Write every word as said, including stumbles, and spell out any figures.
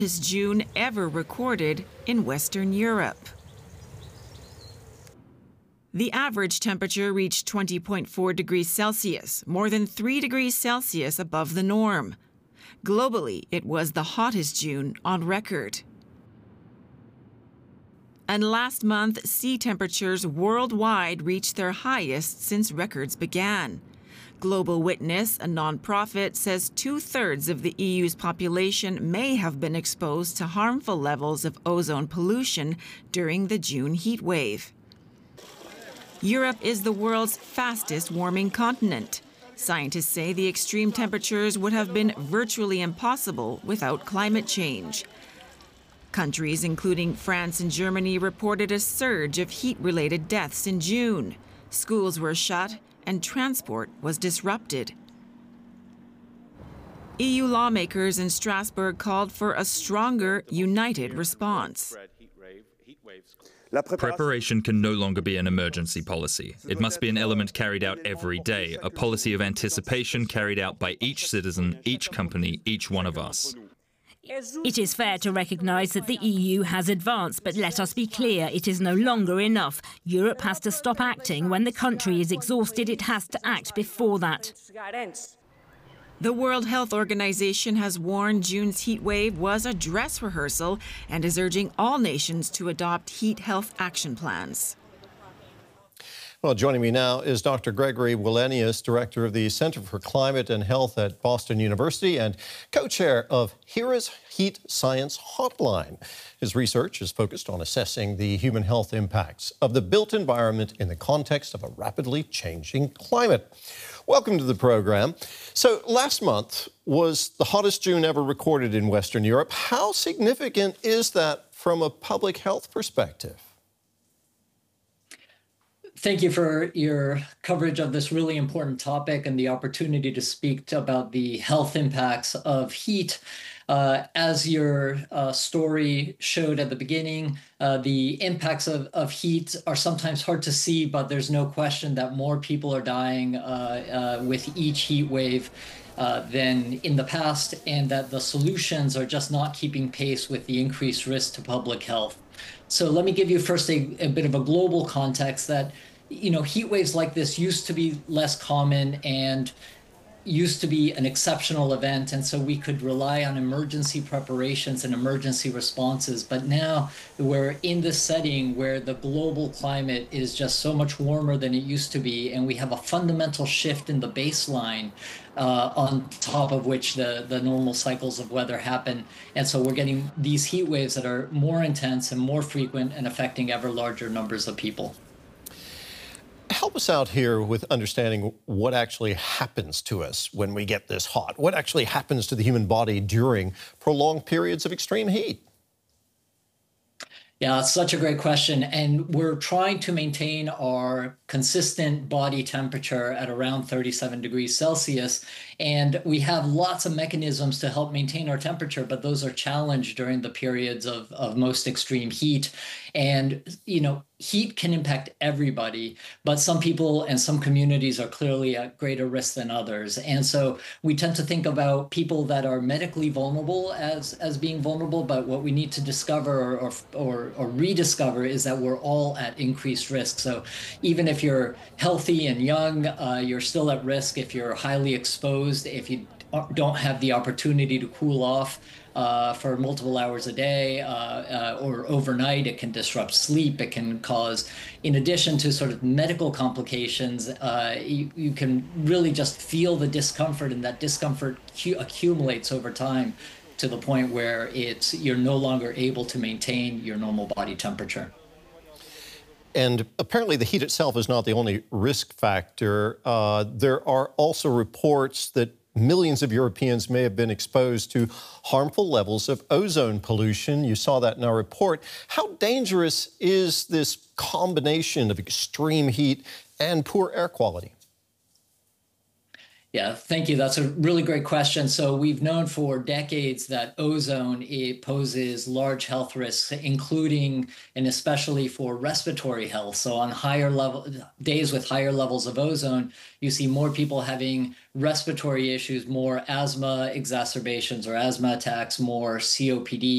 hottest June ever recorded in Western Europe. The average temperature reached twenty point four degrees Celsius, more than three degrees Celsius above the norm. Globally, it was the hottest June on record. And last month, sea temperatures worldwide reached their highest since records began. Global Witness, a nonprofit, says two-thirds of the E U's population may have been exposed to harmful levels of ozone pollution during the June heat wave. Europe is the world's fastest warming continent. Scientists say the extreme temperatures would have been virtually impossible without climate change. Countries including France and Germany reported a surge of heat-related deaths in June. Schools were shut and transport was disrupted. E U lawmakers in Strasbourg called for a stronger, united response. Preparation can no longer be an emergency policy. It must be an element carried out every day, a policy of anticipation carried out by each citizen, each company, each one of us. It is fair to recognise that the E U has advanced, but let us be clear, it is no longer enough. Europe has to stop acting. When the country is exhausted, it has to act before that. The World Health Organization has warned June's heat wave was a dress rehearsal and is urging all nations to adopt heat health action plans. Well, joining me now is Doctor Gregory Willenius, director of the Center for Climate and Health at Boston University and co-chair of HERA's Heat Science Hotline. His research is focused on assessing the human health impacts of the built environment in the context of a rapidly changing climate. Welcome to the program. So last month was the hottest June ever recorded in Western Europe. How significant is that from a public health perspective? Thank you for your coverage of this really important topic and the opportunity to speak about the health impacts of heat. Uh, as your uh, story showed at the beginning, uh, the impacts of, of heat are sometimes hard to see, but there's no question that more people are dying uh, uh, with each heat wave uh, than in the past, and that the solutions are just not keeping pace with the increased risk to public health. So let me give you first a, a bit of a global context that, you know, heat waves like this used to be less common and used to be an exceptional event. And so we could rely on emergency preparations and emergency responses. But now we're in this setting where the global climate is just so much warmer than it used to be. And we have a fundamental shift in the baseline uh, on top of which the, the normal cycles of weather happen. And so we're getting these heat waves that are more intense and more frequent and affecting ever larger numbers of people. Help us out here with understanding what actually happens to us when we get this hot. What actually happens to the human body during prolonged periods of extreme heat? Yeah, it's such a great question. And we're trying to maintain our consistent body temperature at around thirty-seven degrees Celsius. And we have lots of mechanisms to help maintain our temperature, but those are challenged during the periods of, of most extreme heat. And, you know, heat can impact everybody, but some people and some communities are clearly at greater risk than others. And so we tend to think about people that are medically vulnerable as, as being vulnerable, but what we need to discover or, or, or rediscover is that we're all at increased risk. So even if you're healthy and young, uh, you're still at risk. If you're highly exposed, if you don't have the opportunity to cool off uh, for multiple hours a day uh, uh, or overnight, it can disrupt sleep. It can cause, in addition to sort of medical complications, uh, you, you can really just feel the discomfort, and that discomfort accumulates over time to the point where it's you're no longer able to maintain your normal body temperature. And apparently the heat itself is not the only risk factor. Uh, there are also reports that millions of Europeans may have been exposed to harmful levels of ozone pollution. You saw that in our report. How dangerous is this combination of extreme heat and poor air quality? Yeah, thank you. That's a really great question. So we've known for decades that ozone it poses large health risks, including and especially for respiratory health. So on higher level days with higher levels of ozone, you see more people having respiratory issues, more asthma exacerbations or asthma attacks, more C O P D.